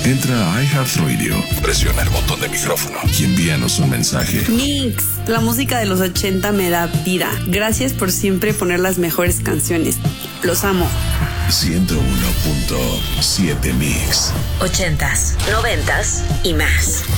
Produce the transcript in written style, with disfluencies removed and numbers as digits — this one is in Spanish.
Entra a iHeartRadio, presiona el botón de micrófono y envíanos un mensaje. Mix, la música de los 80 me da vida. Gracias por siempre poner las mejores canciones. Los amo. 101.7 Mix. 80s, 90s y más.